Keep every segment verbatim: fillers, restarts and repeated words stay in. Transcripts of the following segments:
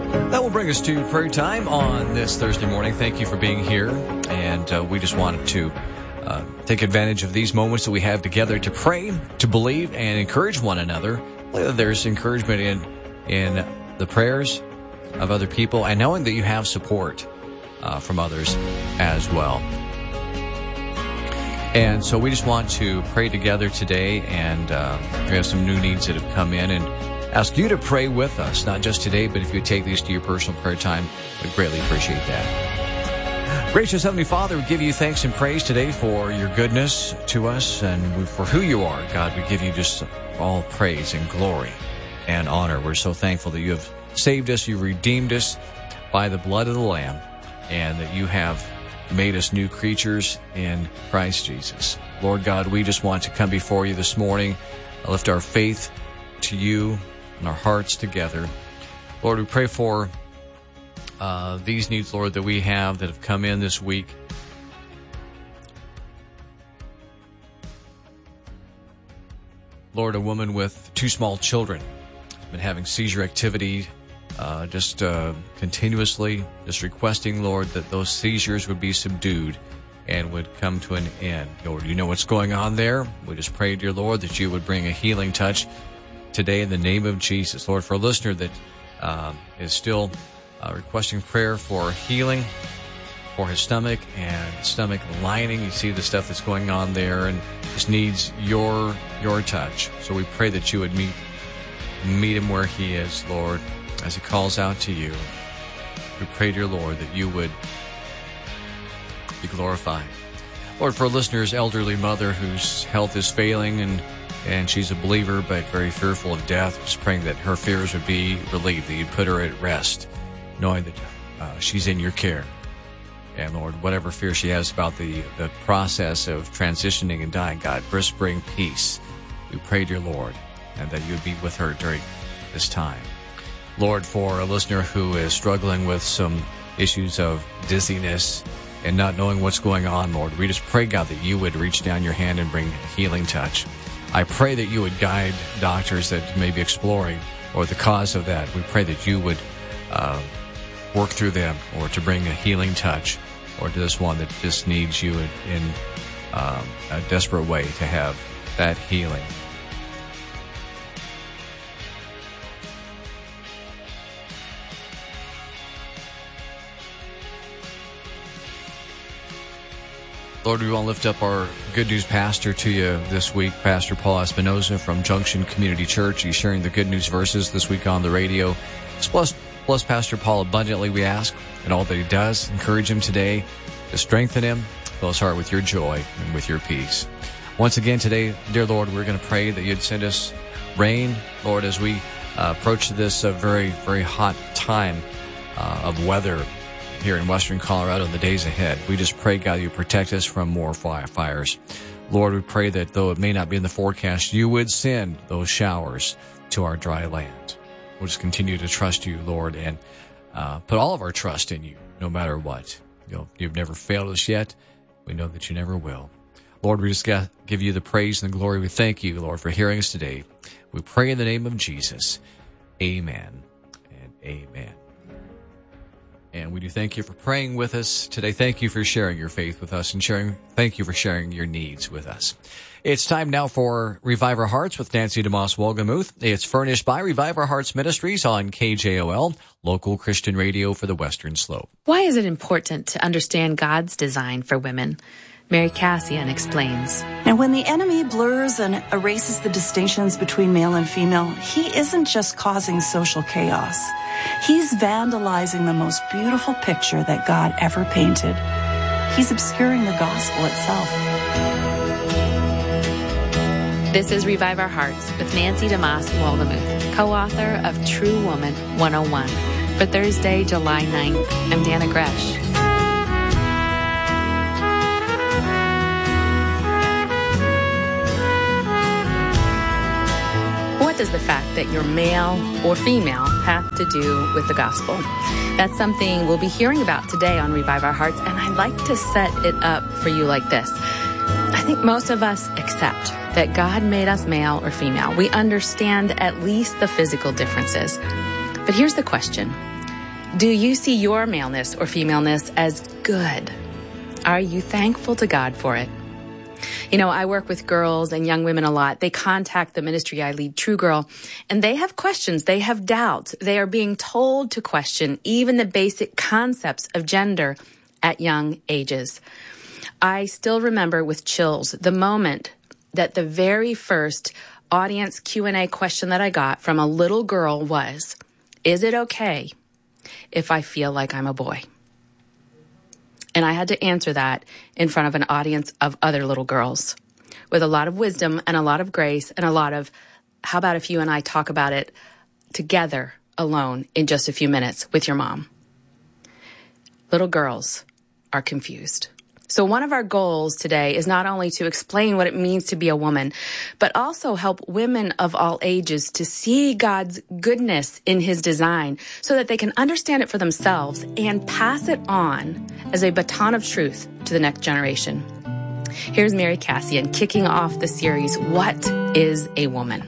That will bring us to prayer time on this Thursday morning. Thank you for being here. And uh, we just wanted to uh, take advantage of these moments that we have together to pray, to believe, and encourage one another. Whether there's encouragement in, in the prayers of other people and knowing that you have support uh, from others as well. And so we just want to pray together today, and uh, we have some new needs that have come in, and ask you to pray with us, not just today, but if you take these to your personal prayer time, we'd greatly appreciate that. Gracious Heavenly Father, we give you thanks and praise today for your goodness to us and for who you are. God, we give you just all praise and glory and honor. We're so thankful that you have saved us, you've redeemed us by the blood of the Lamb, and that you have made us new creatures in Christ Jesus. Lord God, we just want to come before you this morning, lift our faith to you and our hearts together. Lord, we pray for uh, these needs, Lord, that we have that have come in this week. Lord, a woman with two small children has been having seizure activity uh, just uh, continuously, just requesting, Lord, that those seizures would be subdued and would come to an end. Lord, you know what's going on there. We just pray, dear Lord, that you would bring a healing touch today in the name of Jesus. Lord, for a listener that uh, is still uh, requesting prayer for healing for his stomach and stomach lining, you see the stuff that's going on there and just needs your your touch. So we pray that you would meet meet him where he is, Lord, as he calls out to you. We pray, dear Lord, that you would be glorified. Lord, for a listener's elderly mother whose health is failing and And she's a believer, but very fearful of death. Just praying that her fears would be relieved, that you'd put her at rest, knowing that uh, she's in your care. And Lord, whatever fear she has about the, the process of transitioning and dying, God, just bring peace. We pray, dear Lord, and that you would be with her during this time. Lord, for a listener who is struggling with some issues of dizziness and not knowing what's going on, Lord, we just pray, God, that you would reach down your hand and bring healing touch. I pray that you would guide doctors that may be exploring or the cause of that. We pray that you would uh, work through them or to bring a healing touch or to this one that just needs you in, in um, a desperate way to have that healing. Lord, we want to lift up our Good News pastor to you this week, Pastor Paul Espinoza from Junction Community Church. He's sharing the Good News verses this week on the radio. Bless, bless Pastor Paul abundantly, we ask, and all that he does. Encourage him today to strengthen him, fill his heart with your joy and with your peace. Once again today, dear Lord, we're going to pray that you'd send us rain, Lord, as we uh, approach this uh, very, very hot time uh, of weather here in western Colorado in the days ahead. We just pray, God, you protect us from more fires. Lord, we pray that though it may not be in the forecast, you would send those showers to our dry land. We'll just continue to trust you, Lord, and uh, put all of our trust in you, no matter what. You know, you've never failed us yet. We know that you never will. Lord, we just got give you the praise and the glory. We thank you, Lord, for hearing us today. We pray in the name of Jesus. Amen and amen. And we do thank you for praying with us today. Thank you for sharing your faith with us and sharing. Thank you for sharing your needs with us. It's time now for Revive Our Hearts with Nancy DeMoss Wolgemuth. It's furnished by Revive Our Hearts Ministries on K J O L, local Christian radio for the Western Slope. Why is it important to understand God's design for women? Mary Cassian explains. And when the enemy blurs and erases the distinctions between male and female, he isn't just causing social chaos. He's vandalizing the most beautiful picture that God ever painted. He's obscuring the gospel itself. This is Revive Our Hearts with Nancy DeMoss Wolgemuth, co-author of True Woman one oh one. For Thursday, July ninth, I'm Dana Gresh. What does the fact that you're male or female have to do with the gospel? That's something we'll be hearing about today on Revive Our Hearts, and I'd like to set it up for you like this. I think most of us accept that God made us male or female. We understand at least the physical differences. But here's the question. Do you see your maleness or femaleness as good? Are you thankful to God for it? You know, I work with girls and young women a lot. They contact the ministry I lead, True Girl, and they have questions. They have doubts. They are being told to question even the basic concepts of gender at young ages. I still remember with chills the moment that the very first audience Q and A question that I got from a little girl was, is it okay if I feel like I'm a boy? And I had to answer that in front of an audience of other little girls with a lot of wisdom and a lot of grace and a lot of, how about if you and I talk about it together alone in just a few minutes with your mom? Little girls are confused. So one of our goals today is not only to explain what it means to be a woman, but also help women of all ages to see God's goodness in his design so that they can understand it for themselves and pass it on as a baton of truth to the next generation. Here's Mary Cassian kicking off the series, What is a Woman?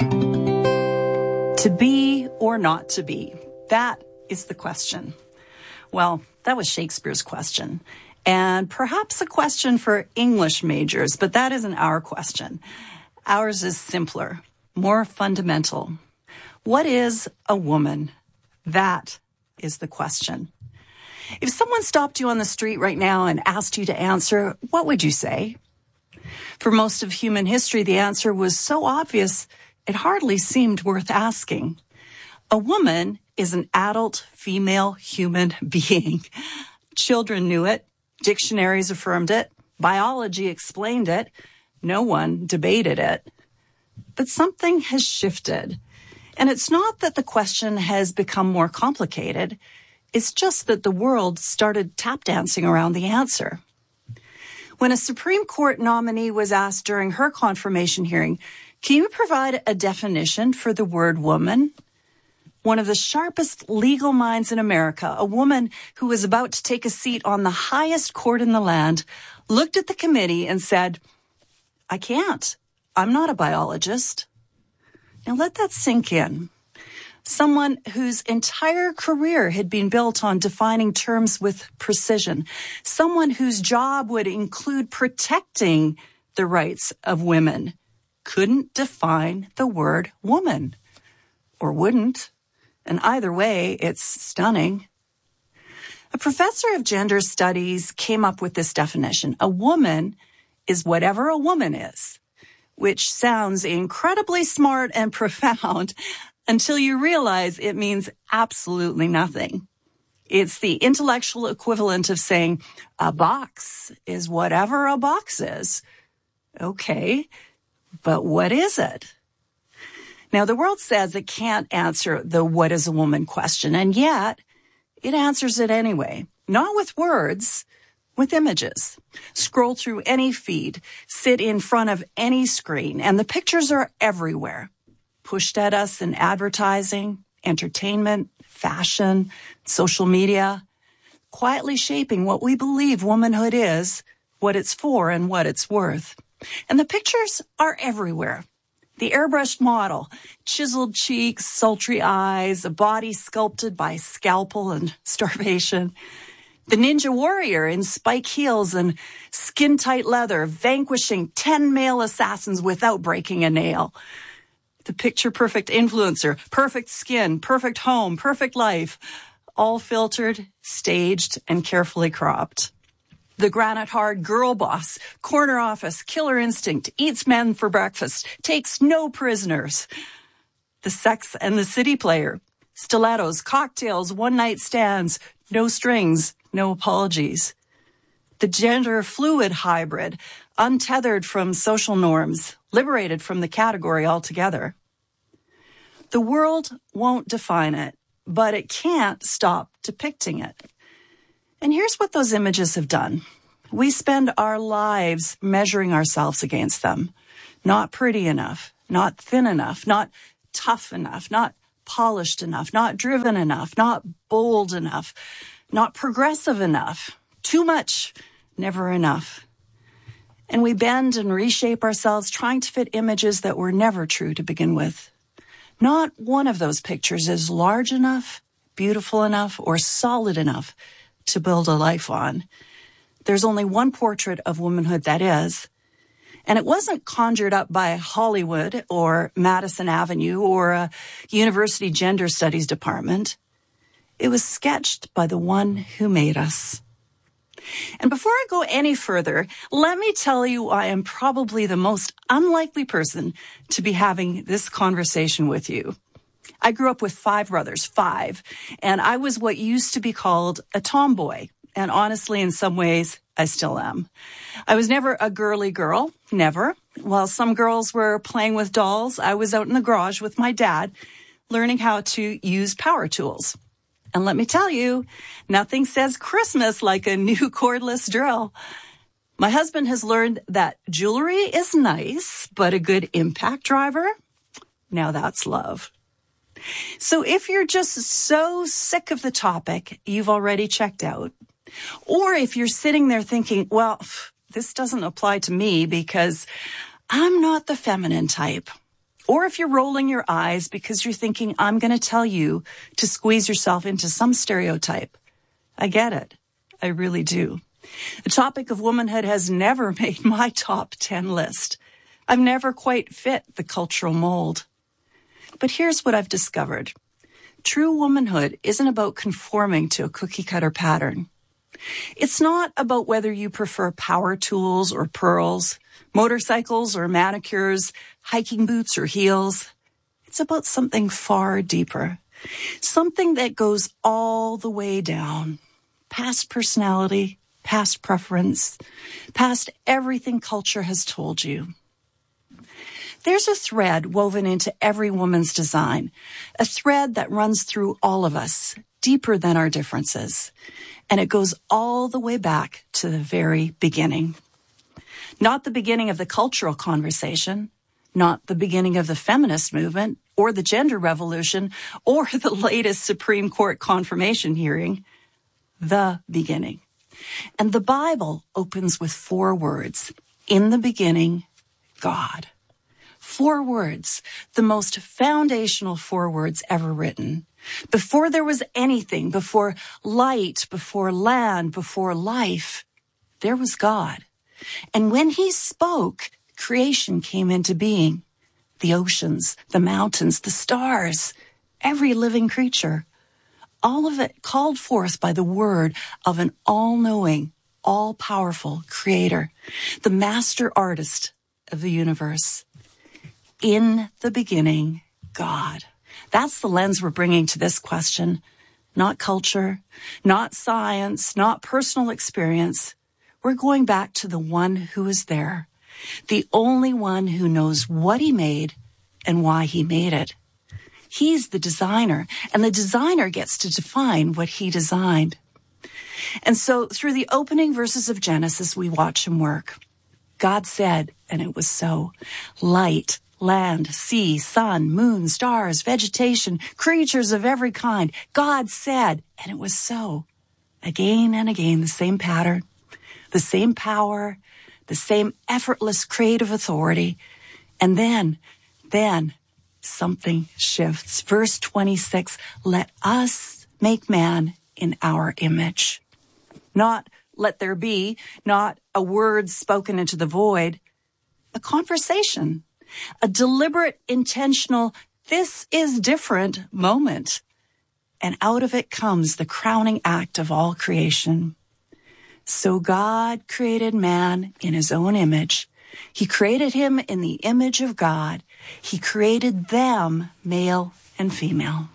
To be or not to be? That is the question. Well, that was Shakespeare's question. And perhaps a question for English majors, but that isn't our question. Ours is simpler, more fundamental. What is a woman? That is the question. If someone stopped you on the street right now and asked you to answer, what would you say? For most of human history, the answer was so obvious, it hardly seemed worth asking. A woman is an adult female human being. Children knew it. Dictionaries affirmed it. Biology explained it. No one debated it. But something has shifted. And it's not that the question has become more complicated. It's just that the world started tap dancing around the answer. When a Supreme Court nominee was asked during her confirmation hearing, can you provide a definition for the word woman? One of the sharpest legal minds in America, a woman who was about to take a seat on the highest court in the land, looked at the committee and said, I can't. I'm not a biologist. Now let that sink in. Someone whose entire career had been built on defining terms with precision. Someone whose job would include protecting the rights of women couldn't define the word woman, or wouldn't. And either way, it's stunning. A professor of gender studies came up with this definition. A woman is whatever a woman is, which sounds incredibly smart and profound until you realize it means absolutely nothing. It's the intellectual equivalent of saying a box is whatever a box is. Okay, but what is it? Now, the world says it can't answer the what is a woman question, and yet it answers it anyway. Not with words, with images. Scroll through any feed, sit in front of any screen, and the pictures are everywhere. Pushed at us in advertising, entertainment, fashion, social media, quietly shaping what we believe womanhood is, what it's for, and what it's worth. And the pictures are everywhere. The airbrushed model, chiseled cheeks, sultry eyes, a body sculpted by scalpel and starvation. The ninja warrior in spike heels and skin-tight leather, vanquishing ten male assassins without breaking a nail. The picture-perfect influencer, perfect skin, perfect home, perfect life, all filtered, staged, and carefully cropped. The granite-hard girl boss, corner office, killer instinct, eats men for breakfast, takes no prisoners. The Sex and the City player, stilettos, cocktails, one-night stands, no strings, no apologies. The gender-fluid hybrid, untethered from social norms, liberated from the category altogether. The world won't define it, but it can't stop depicting it. And here's what those images have done. We spend our lives measuring ourselves against them. Not pretty enough, not thin enough, not tough enough, not polished enough, not driven enough, not bold enough, not progressive enough. Too much, never enough. And we bend and reshape ourselves trying to fit images that were never true to begin with. Not one of those pictures is large enough, beautiful enough, or solid enough to build a life on. There's only one portrait of womanhood that is, and it wasn't conjured up by Hollywood or Madison Avenue or a university gender studies department. It was sketched by the one who made us. And before I go any further, let me tell you I am probably the most unlikely person to be having this conversation with you. I grew up with five brothers, five, and I was what used to be called a tomboy. And honestly, in some ways, I still am. I was never a girly girl, never. While some girls were playing with dolls, I was out in the garage with my dad, learning how to use power tools. And let me tell you, nothing says Christmas like a new cordless drill. My husband has learned that jewelry is nice, but a good impact driver, now that's love. So if you're just so sick of the topic, you've already checked out. Or if you're sitting there thinking, well, this doesn't apply to me because I'm not the feminine type. Or if you're rolling your eyes because you're thinking, I'm going to tell you to squeeze yourself into some stereotype. I get it. I really do. The topic of womanhood has never made my top ten list. I've never quite fit the cultural mold. But here's what I've discovered. True womanhood isn't about conforming to a cookie-cutter pattern. It's not about whether you prefer power tools or pearls, motorcycles or manicures, hiking boots or heels. It's about something far deeper, something that goes all the way down, past personality, past preference, past everything culture has told you. There's a thread woven into every woman's design, a thread that runs through all of us, deeper than our differences. And it goes all the way back to the very beginning. Not the beginning of the cultural conversation, not the beginning of the feminist movement or the gender revolution or the latest Supreme Court confirmation hearing, the beginning. And the Bible opens with four words. In the beginning, God. Four words, the most foundational four words ever written. Before there was anything, before light, before land, before life, there was God. And when he spoke, creation came into being. The oceans, the mountains, the stars, every living creature. All of it called forth by the word of an all-knowing, all-powerful creator, the master artist of the universe. In the beginning, God. That's the lens we're bringing to this question. Not culture, not science, not personal experience. We're going back to the one who is there, the only one who knows what he made and why he made it. He's the designer, and the designer gets to define what he designed. And so through the opening verses of Genesis, we watch him work. God said, and it was so, light, land, sea, sun, moon, stars, vegetation, creatures of every kind. God said, and it was so. Again and again, the same pattern, the same power, the same effortless creative authority. And then, then something shifts. Verse twenty-six, let us make man in our image. Not let there be, not a word spoken into the void, a conversation. A deliberate, intentional, this is different moment. And out of it comes the crowning act of all creation. So God created man in his own image. He created him in the image of God. He created them, male and female.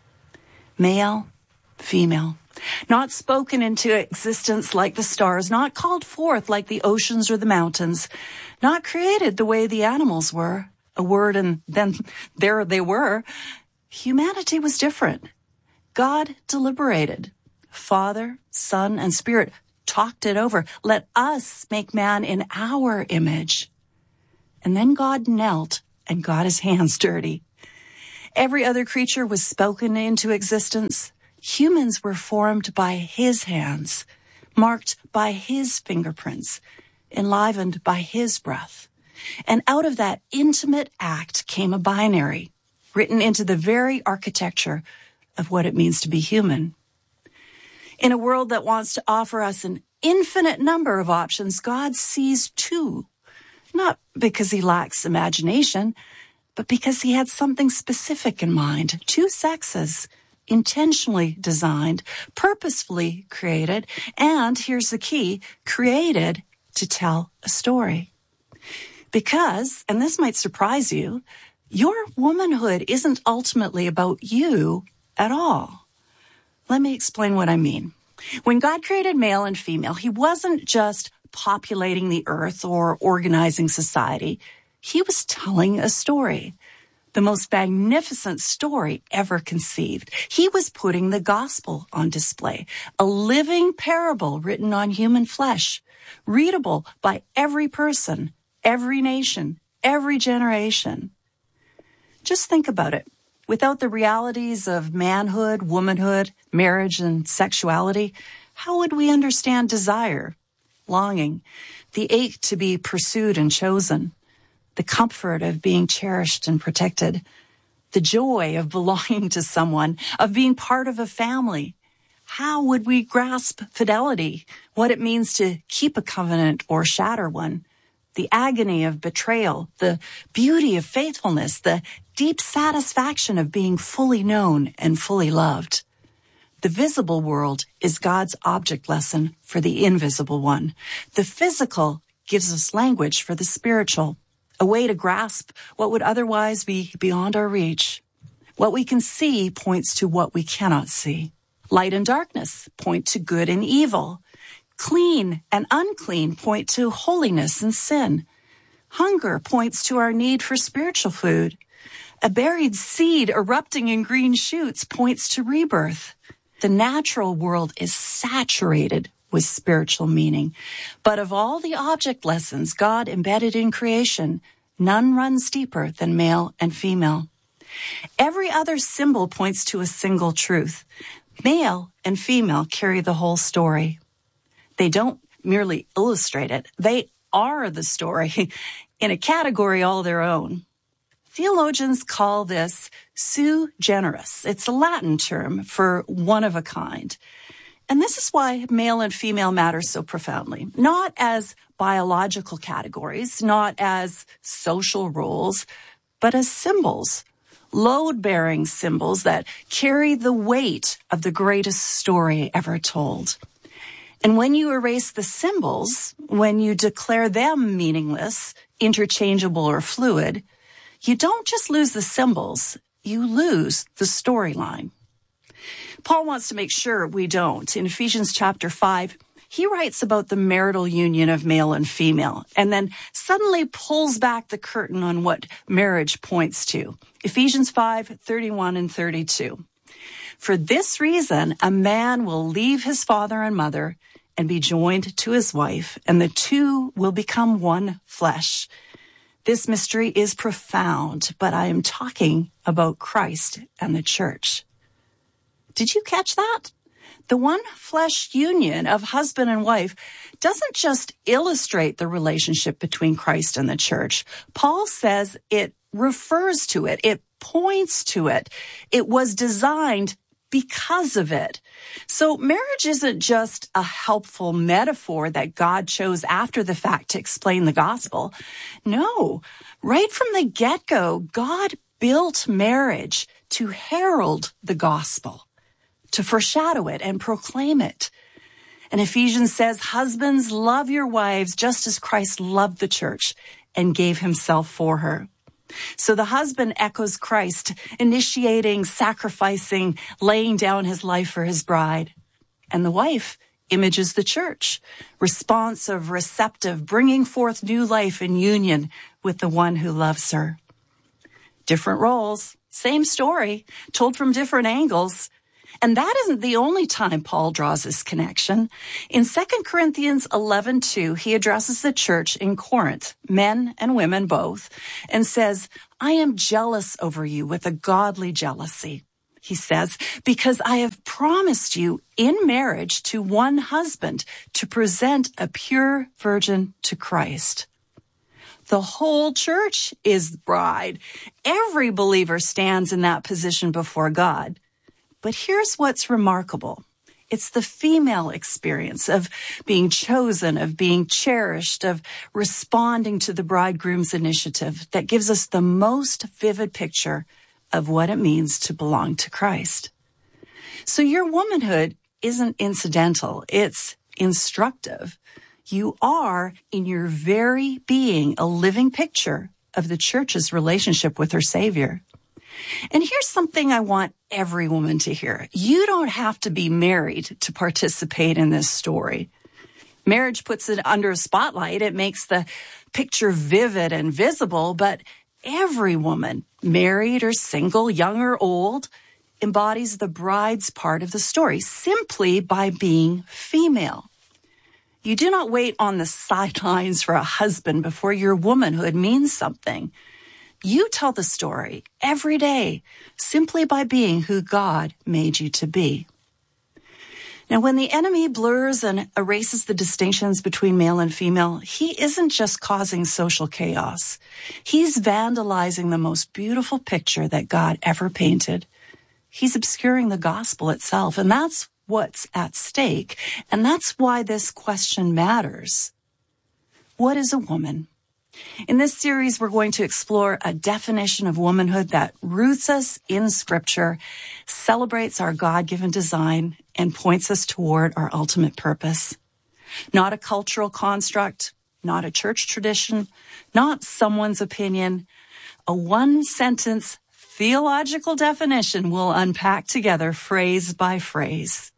Male, female. Not spoken into existence like the stars, not called forth like the oceans or the mountains, not created the way the animals were, a word and then there they were. Humanity was different. God deliberated. Father, Son, and Spirit talked it over. Let us make man in our image. And then God knelt and got his hands dirty. Every other creature was spoken into existence. Humans were formed by his hands, marked by his fingerprints, enlivened by his breath. And out of that intimate act came a binary, written into the very architecture of what it means to be human. In a world that wants to offer us an infinite number of options, God sees two, not because he lacks imagination, but because he had something specific in mind. Two sexes, intentionally designed, purposefully created, and here's the key, created to tell a story. Because, and this might surprise you, your womanhood isn't ultimately about you at all. Let me explain what I mean. When God created male and female, he wasn't just populating the earth or organizing society. He was telling a story, the most magnificent story ever conceived. He was putting the gospel on display, a living parable written on human flesh, readable by every person, every nation, every generation. Just think about it. Without the realities of manhood, womanhood, marriage, and sexuality, how would we understand desire, longing, the ache to be pursued and chosen, the comfort of being cherished and protected, the joy of belonging to someone, of being part of a family? How would we grasp fidelity, what it means to keep a covenant or shatter one? The agony of betrayal, the beauty of faithfulness, the deep satisfaction of being fully known and fully loved. The visible world is God's object lesson for the invisible one. The physical gives us language for the spiritual, a way to grasp what would otherwise be beyond our reach. What we can see points to what we cannot see. Light and darkness point to good and evil. Clean and unclean point to holiness and sin. Hunger points to our need for spiritual food. A buried seed erupting in green shoots points to rebirth. The natural world is saturated with spiritual meaning. But of all the object lessons God embedded in creation, none runs deeper than male and female. Every other symbol points to a single truth. Male and female carry the whole story. They don't merely illustrate it. They are the story in a category all their own. Theologians call this sui generis. It's a Latin term for one of a kind. And this is why male and female matter so profoundly, not as biological categories, not as social roles, but as symbols, load-bearing symbols that carry the weight of the greatest story ever told. And when you erase the symbols, when you declare them meaningless, interchangeable, or fluid, you don't just lose the symbols, you lose the storyline. Paul wants to make sure we don't. In Ephesians chapter five, he writes about the marital union of male and female, and then suddenly pulls back the curtain on what marriage points to. Ephesians five, thirty-one and thirty-two. For this reason, a man will leave his father and mother and be joined to his wife, and the two will become one flesh. This mystery is profound, but I am talking about Christ and the church. Did you catch that? The one flesh union of husband and wife doesn't just illustrate the relationship between Christ and the church. Paul says it refers to it. It points to it. It was designed because of it. So marriage isn't just a helpful metaphor that God chose after the fact to explain the gospel. No, right from the get-go, God built marriage to herald the gospel, to foreshadow it and proclaim it. And Ephesians says, husbands, love your wives just as Christ loved the church and gave himself for her. So the husband echoes Christ, initiating, sacrificing, laying down his life for his bride. And the wife images the church, responsive, receptive, bringing forth new life in union with the one who loves her. Different roles, same story, told from different angles. And that isn't the only time Paul draws this connection. In Second Corinthians eleven two, he addresses the church in Corinth, men and women both, and says, I am jealous over you with a godly jealousy. He says, because I have promised you in marriage to one husband to present a pure virgin to Christ. The whole church is the bride. Every believer stands in that position before God. But here's what's remarkable. It's the female experience of being chosen, of being cherished, of responding to the bridegroom's initiative that gives us the most vivid picture of what it means to belong to Christ. So your womanhood isn't incidental. It's instructive. You are, in your very being, a living picture of the church's relationship with her Savior. And here's something I want every woman to hear. You don't have to be married to participate in this story. Marriage puts it under a spotlight. It makes the picture vivid and visible, but every woman, married or single, young or old, embodies the bride's part of the story simply by being female. You do not wait on the sidelines for a husband before your womanhood means something. You tell the story every day simply by being who God made you to be. Now, when the enemy blurs and erases the distinctions between male and female, he isn't just causing social chaos. He's vandalizing the most beautiful picture that God ever painted. He's obscuring the gospel itself, and that's what's at stake, and that's why this question matters. What is a woman? In this series, we're going to explore a definition of womanhood that roots us in Scripture, celebrates our God-given design, and points us toward our ultimate purpose. Not a cultural construct, not a church tradition, not someone's opinion. A one-sentence theological definition we'll unpack together phrase by phrase.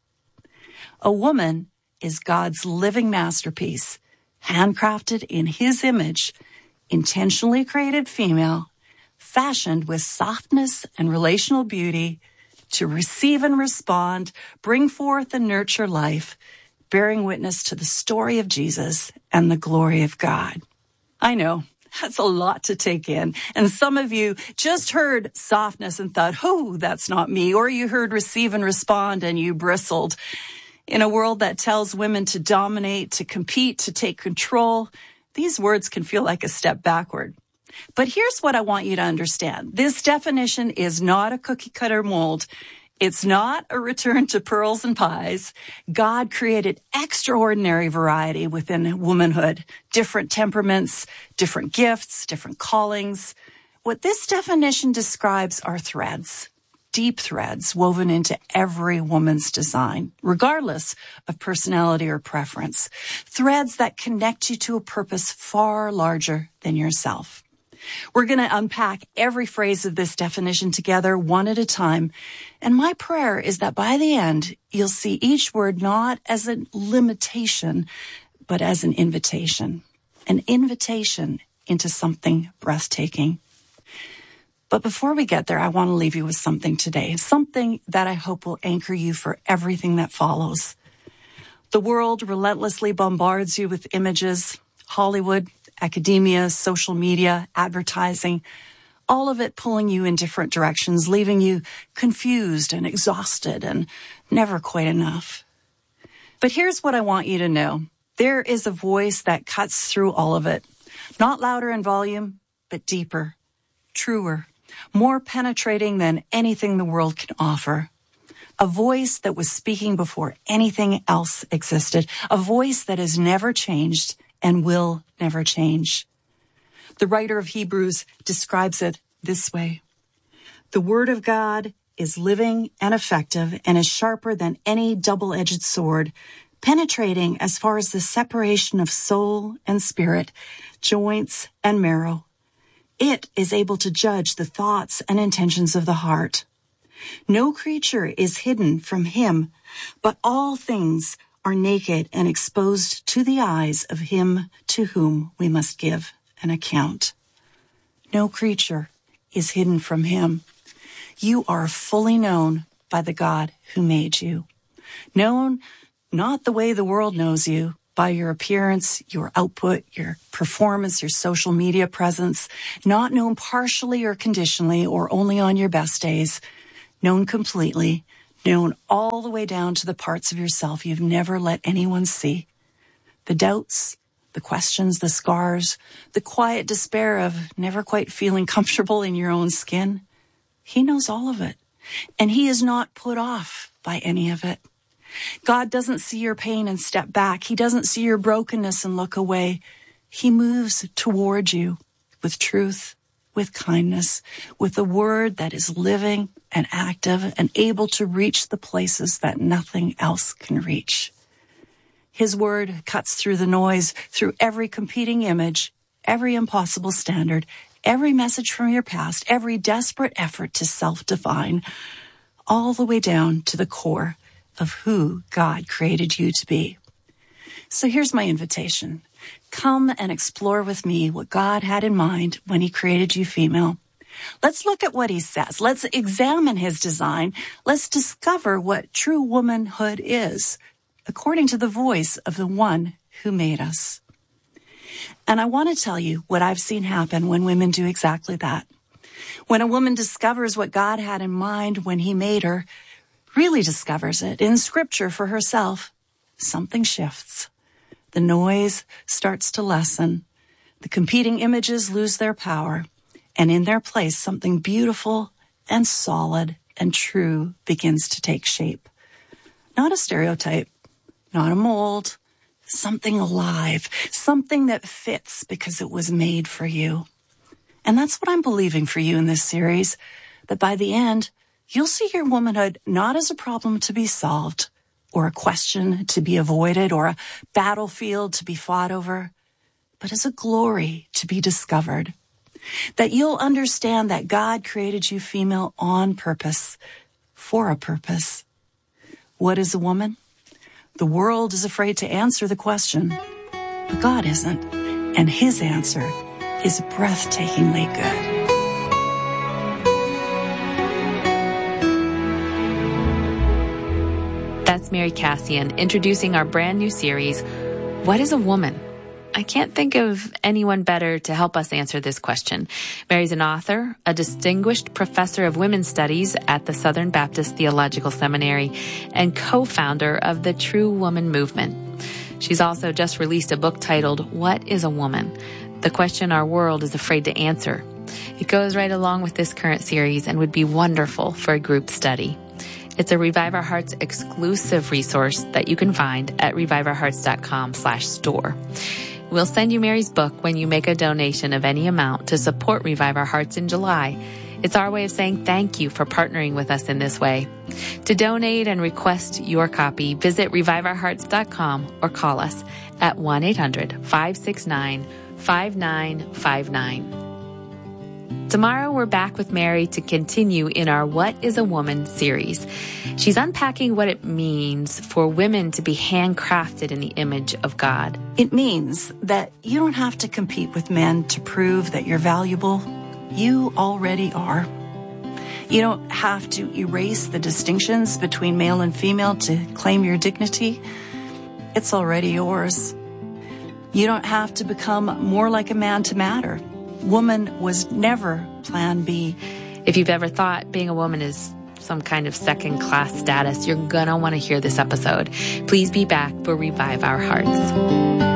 A woman is God's living masterpiece, handcrafted in His image, intentionally created female, fashioned with softness and relational beauty to receive and respond, bring forth and nurture life, bearing witness to the story of Jesus and the glory of God. I know, that's a lot to take in. And some of you just heard softness and thought, oh, that's not me. Or you heard receive and respond and you bristled. In a world that tells women to dominate, to compete, to take control, these words can feel like a step backward. But here's what I want you to understand. This definition is not a cookie-cutter mold. It's not a return to pearls and pies. God created extraordinary variety within womanhood, different temperaments, different gifts, different callings. What this definition describes are threads. Deep threads woven into every woman's design, regardless of personality or preference. Threads that connect you to a purpose far larger than yourself. We're going to unpack every phrase of this definition together one at a time. And my prayer is that by the end, you'll see each word not as a limitation, but as an invitation. An invitation into something breathtaking. But before we get there, I want to leave you with something today, something that I hope will anchor you for everything that follows. The world relentlessly bombards you with images, Hollywood, academia, social media, advertising, all of it pulling you in different directions, leaving you confused and exhausted and never quite enough. But here's what I want you to know. There is a voice that cuts through all of it, not louder in volume, but deeper, truer, more penetrating than anything the world can offer. A voice that was speaking before anything else existed. A voice that has never changed and will never change. The writer of Hebrews describes it this way. The word of God is living and effective and is sharper than any double-edged sword, penetrating as far as the separation of soul and spirit, joints and marrow. It is able to judge the thoughts and intentions of the heart. No creature is hidden from him, but all things are naked and exposed to the eyes of him to whom we must give an account. No creature is hidden from him. You are fully known by the God who made you. Known not the way the world knows you, by your appearance, your output, your performance, your social media presence, not known partially or conditionally or only on your best days, known completely, known all the way down to the parts of yourself you've never let anyone see. The doubts, the questions, the scars, the quiet despair of never quite feeling comfortable in your own skin. He knows all of it. and he is not put off by any of it. God doesn't see your pain and step back. He doesn't see your brokenness and look away. He moves toward you with truth, with kindness, with a word that is living and active and able to reach the places that nothing else can reach. His word cuts through the noise, through every competing image, every impossible standard, every message from your past, every desperate effort to self-define, all the way down to the core of who God created you to be. So here's my invitation. Come and explore with me what God had in mind when he created you female. Let's look at what he says. Let's examine his design. Let's discover what true womanhood is, according to the voice of the one who made us. And I want to tell you what I've seen happen when women do exactly that. When a woman discovers what God had in mind when he made her, really discovers it in Scripture for herself, something shifts. The noise starts to lessen. The competing images lose their power. And in their place, something beautiful and solid and true begins to take shape. Not a stereotype, not a mold, something alive, something that fits because it was made for you. And that's what I'm believing for you in this series, that by the end, you'll see your womanhood not as a problem to be solved, or a question to be avoided, or a battlefield to be fought over, but as a glory to be discovered. That you'll understand that God created you female on purpose, for a purpose. What is a woman? The world is afraid to answer the question, but God isn't, and his answer is breathtakingly good. That's Mary Kassian introducing our brand new series, What is a Woman? I can't think of anyone better to help us answer this question. Mary's an author, a distinguished professor of women's studies at the Southern Baptist Theological Seminary, and co-founder of the True Woman Movement. She's also just released a book titled, What is a Woman? The question our world is afraid to answer. It goes right along with this current series and would be wonderful for a group study. It's a Revive Our Hearts exclusive resource that you can find at reviveourhearts.com slash store. We'll send you Mary's book when you make a donation of any amount to support Revive Our Hearts in July. It's our way of saying thank you for partnering with us in this way. To donate and request your copy, visit revive our hearts dot com or call us at one eight hundred five six nine five nine five nine. Tomorrow, we're back with Mary to continue in our What is a Woman series. She's unpacking what it means for women to be handcrafted in the image of God. It means that you don't have to compete with men to prove that you're valuable. You already are. You don't have to erase the distinctions between male and female to claim your dignity. It's already yours. You don't have to become more like a man to matter. Woman was never plan B. If you've ever thought being a woman is some kind of second-class status, you're gonna want to hear this episode. Please be back for Revive Our Hearts.